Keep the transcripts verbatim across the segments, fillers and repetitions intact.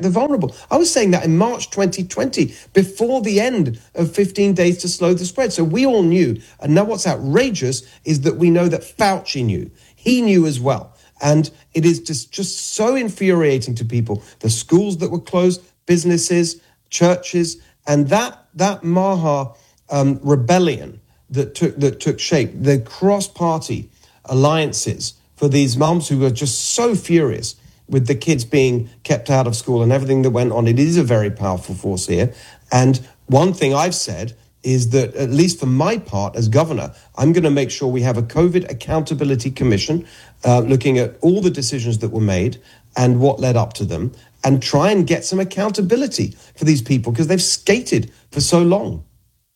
the vulnerable. I was saying that in March twenty twenty, before the end of fifteen days to slow the spread. So we all knew. And now what's outrageous is that we know that Fauci knew. He knew as well. And it is just, just so infuriating to people. The schools that were closed, businesses, churches, and that that Maha um, rebellion that took that took shape, the cross-party alliances for these mums who were just so furious with the kids being kept out of school and everything that went on. It is a very powerful force here. And one thing I've said is that, at least for my part as governor, I'm going to make sure we have a COVID accountability commission uh, looking at all the decisions that were made and what led up to them, and try and get some accountability for these people because they've skated for so long.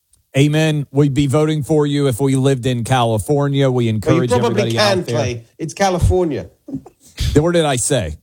Amen. We'd be voting for you if we lived in California. We encourage well, you probably everybody can, out there. Clay. It's California. What did I say?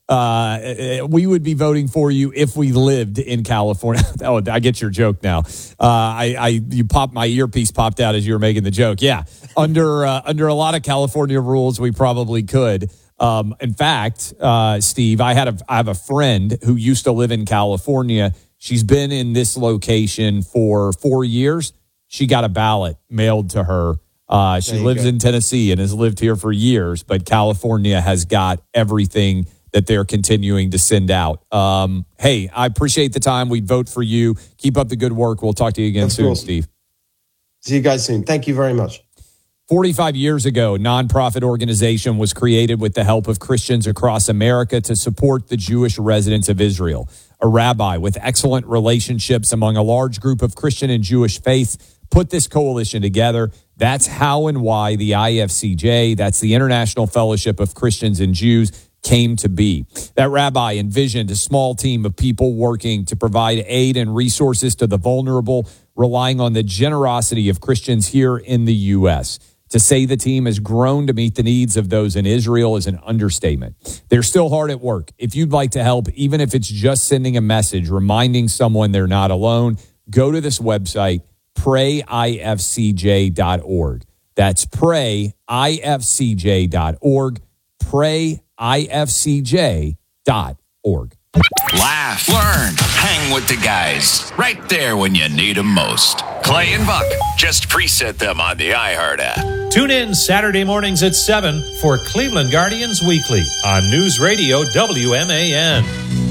Uh, we would be voting for you if we lived in California. Oh, I get your joke now. Uh, I, I, you popped my earpiece popped out as you were making the joke. Yeah, under uh, under a lot of California rules, we probably could. Um, in fact, uh, Steve, I had a I have a friend who used to live in California. She's been in this location for four years. She got a ballot mailed to her. Uh, she lives go. in Tennessee and has lived here for years, but California has got everything that they're continuing to send out. Um, hey, I appreciate the time. We'd vote for you. Keep up the good work. We'll talk to you again That's soon, awesome. Steve. See you guys soon. Thank you very much. forty-five years ago, a nonprofit organization was created with the help of Christians across America to support the Jewish residents of Israel. A rabbi with excellent relationships among a large group of Christian and Jewish faiths put this coalition together. That's how and why the I F C J, that's the International Fellowship of Christians and Jews, came to be. That rabbi envisioned a small team of people working to provide aid and resources to the vulnerable, relying on the generosity of Christians here in the U S. To say the team has grown to meet the needs of those in Israel is an understatement. They're still hard at work. If you'd like to help, even if it's just sending a message, reminding someone they're not alone, go to this website, pray I F C J dot org. That's pray I F C J dot org, pray I F C J dot org. Laugh, learn, hang with the guys. Right there when you need them most. Clay and Buck, just preset them on the iHeart app. Tune in Saturday mornings at seven for Cleveland Guardians Weekly on News Radio W M A N.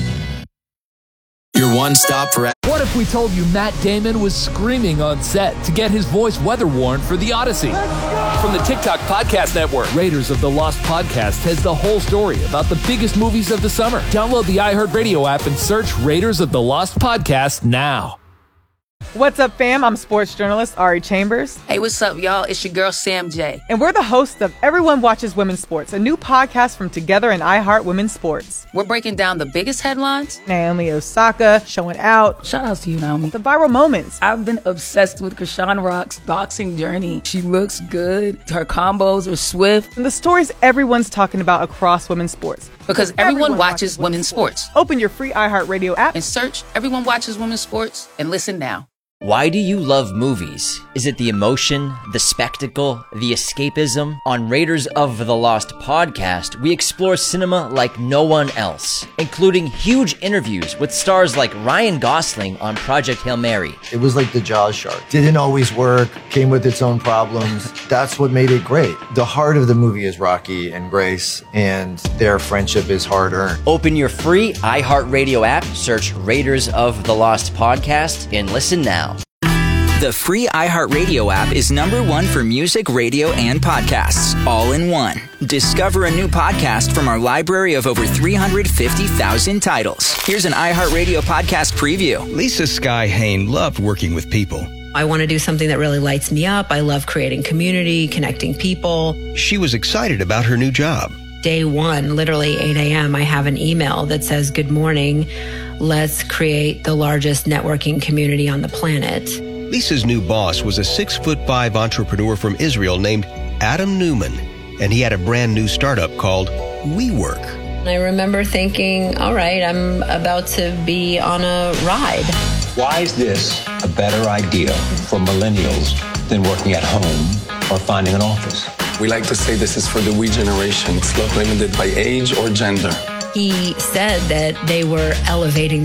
Your one stop for... What if we told you Matt Damon was screaming on set to get his voice weather worn for The Odyssey? From the TikTok Podcast Network, Raiders of the Lost Podcast has the whole story about the biggest movies of the summer. Download the iHeartRadio app and search Raiders of the Lost Podcast now. What's up, fam? I'm sports journalist Ari Chambers. Hey, what's up, y'all? It's your girl, Sam J. And we're the hosts of Everyone Watches Women's Sports, a new podcast from Together and iHeart Women's Sports. We're breaking down the biggest headlines. Naomi Osaka showing out. Shout out to you, Naomi. The viral moments. I've been obsessed with Krishan Rock's boxing journey. She looks good. Her combos are swift. And the stories everyone's talking about across women's sports. Because everyone, everyone watches, watches women's sports. sports. Open your free iHeartRadio app and search Everyone Watches Women's Sports and listen now. Why do you love movies? Is it the emotion, the spectacle, the escapism? On Raiders of the Lost Podcast, we explore cinema like no one else, including huge interviews with stars like Ryan Gosling on Project Hail Mary. It was like the Jaws shark. Didn't always work, came with its own problems. That's what made it great. The heart of the movie is Rocky and Grace, and their friendship is hard-earned. Open your free iHeartRadio app, search Raiders of the Lost Podcast, and listen now. The free iHeartRadio app is number one for music, radio, and podcasts, all in one. Discover a new podcast from our library of over three hundred fifty thousand titles. Here's an iHeartRadio podcast preview. Lisa Sky Hain loved working with people. I want to do something that really lights me up. I love creating community, connecting people. She was excited about her new job. Day one, literally eight a.m., I have an email that says, "Good morning. Let's create the largest networking community on the planet." Lisa's new boss was a six foot five entrepreneur from Israel named Adam Newman, and he had a brand new startup called WeWork. I remember thinking, all right, I'm about to be on a ride. Why is this a better idea for millennials than working at home or finding an office? We like to say this is for the we generation. It's not limited by age or gender. He said that they were elevating